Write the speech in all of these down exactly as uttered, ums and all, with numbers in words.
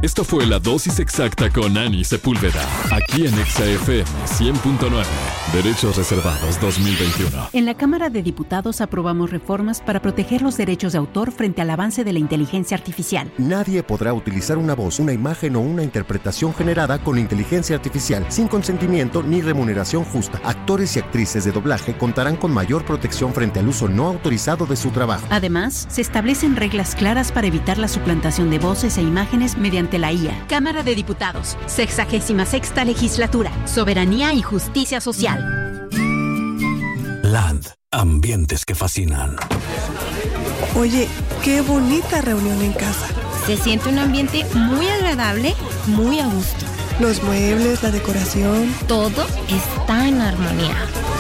Esto fue La Dosis Exacta con Ani Sepúlveda, aquí en Exa F M cien punto nueve. Derechos Reservados dos mil veintiuno. En la Cámara de Diputados aprobamos reformas para proteger los derechos de autor frente al avance de la inteligencia artificial. Nadie podrá utilizar una voz, una imagen o una interpretación generada con inteligencia artificial sin consentimiento ni remuneración justa. Actores y actrices de doblaje contarán con mayor protección frente al uso no autorizado de su trabajo. Además, se establecen reglas claras para evitar la suplantación de voces e imágenes mediante la I A. Cámara de Diputados, sexagésima sexta legislatura, soberanía y justicia social. Land, ambientes que fascinan. Oye, qué bonita reunión en casa. Se siente un ambiente muy agradable, muy a gusto. Los muebles, la decoración. Todo está en armonía.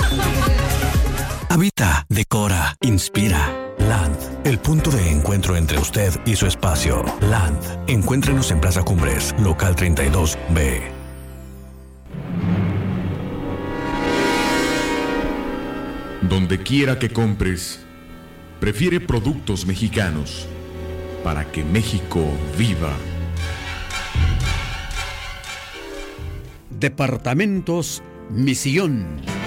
Habita, decora, inspira. Land, el punto de encuentro entre usted y su espacio. Land, encuéntrenos en Plaza Cumbres, local treinta y dos B. Donde quiera que compres, prefiere productos mexicanos para que México viva. Departamentos Misión.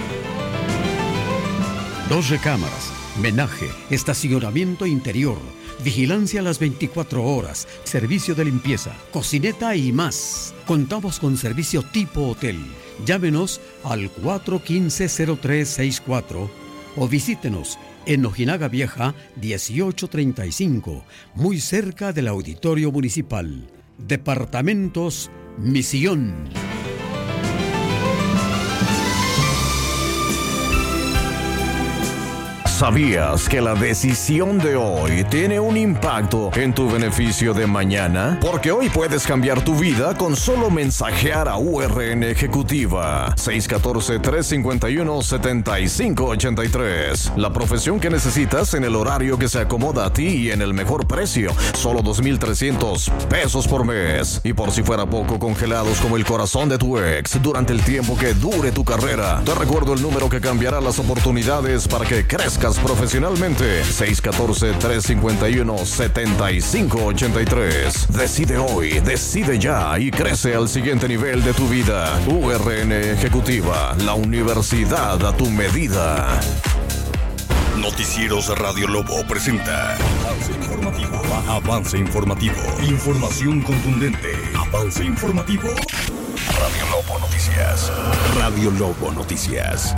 Dos recámaras, menaje, estacionamiento interior, vigilancia a las veinticuatro horas, servicio de limpieza, cocineta y más. Contamos con servicio tipo hotel. Llámenos al cuatro uno cinco, cero tres seis cuatro o visítenos en Ojinaga Vieja dieciocho treinta y cinco, muy cerca del Auditorio Municipal. Departamentos Misión. ¿Sabías que la decisión de hoy tiene un impacto en tu beneficio de mañana? Porque hoy puedes cambiar tu vida con solo mensajear a U R N Ejecutiva seis uno cuatro, tres cinco uno, siete cinco ocho tres. La profesión que necesitas en el horario que se acomoda a ti y en el mejor precio. Solo dos mil trescientos pesos por mes. Y por si fuera poco, congelados como el corazón de tu ex durante el tiempo que dure tu carrera. Te recuerdo el número que cambiará las oportunidades para que crezcas profesionalmente. seis uno cuatro, tres cinco uno, siete cinco ocho tres. Decide hoy, decide ya y crece al siguiente nivel de tu vida. U R N Ejecutiva, la universidad a tu medida. Noticieros Radio Lobo presenta Avance Informativo. Avance Informativo. Información contundente. Avance Informativo. Radio Lobo Noticias. Radio Lobo Noticias.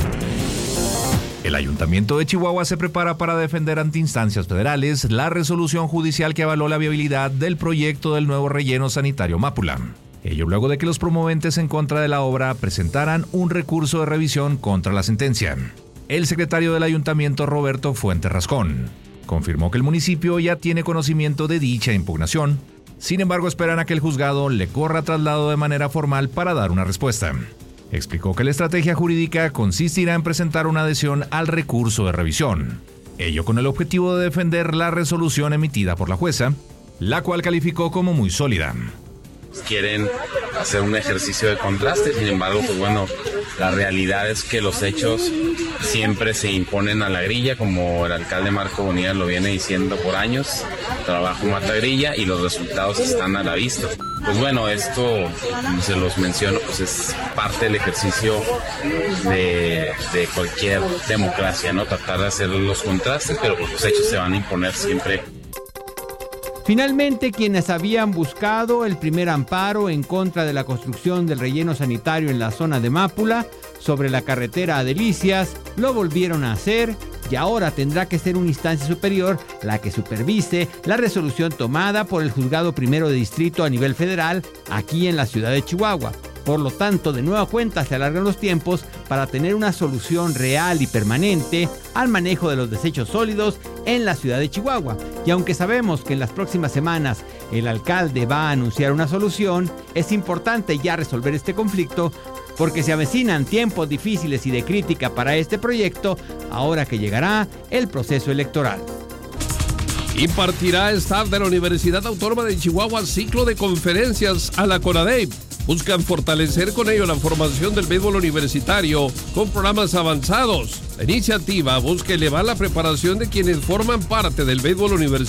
El Ayuntamiento de Chihuahua se prepara para defender ante instancias federales la resolución judicial que avaló la viabilidad del proyecto del nuevo relleno sanitario Mápula. Ello luego de que los promoventes en contra de la obra presentaran un recurso de revisión contra la sentencia. El secretario del Ayuntamiento, Roberto Fuentes Rascón, confirmó que el municipio ya tiene conocimiento de dicha impugnación. Sin embargo, esperan a que el juzgado le corra traslado de manera formal para dar una respuesta. Explicó que la estrategia jurídica consistirá en presentar una adhesión al recurso de revisión, ello con el objetivo de defender la resolución emitida por la jueza, la cual calificó como muy sólida. Quieren hacer un ejercicio de contraste, sin embargo, pues bueno, la realidad es que los hechos siempre se imponen a la grilla, como el alcalde Marco Bonilla lo viene diciendo por años. Trabajo mata grilla y los resultados están a la vista. Pues bueno, esto, como se los menciono, pues es parte del ejercicio de, de cualquier democracia, ¿no? Tratar de hacer los contrastes, pero pues los hechos se van a imponer siempre. Finalmente, quienes habían buscado el primer amparo en contra de la construcción del relleno sanitario en la zona de Mápula, sobre la carretera a Delicias, lo volvieron a hacer y ahora tendrá que ser una instancia superior la que supervise la resolución tomada por el Juzgado Primero de Distrito a nivel federal aquí en la ciudad de Chihuahua. Por lo tanto, de nueva cuenta se alargan los tiempos para tener una solución real y permanente al manejo de los desechos sólidos en la ciudad de Chihuahua. Y aunque sabemos que en las próximas semanas el alcalde va a anunciar una solución, es importante ya resolver este conflicto porque se avecinan tiempos difíciles y de crítica para este proyecto ahora que llegará el proceso electoral. Impartirá staff de la Universidad Autónoma de Chihuahua ciclo de conferencias a la CONADEIP. Buscan fortalecer con ello la formación del béisbol universitario con programas avanzados. La iniciativa busca elevar la preparación de quienes forman parte del béisbol universitario